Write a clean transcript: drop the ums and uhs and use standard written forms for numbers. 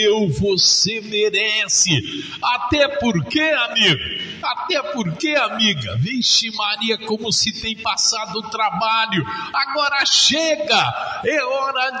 você merece. Até porque, amigo, até porque, amiga, vixe Maria, como se tem passado o trabalho. Agora chega, é hora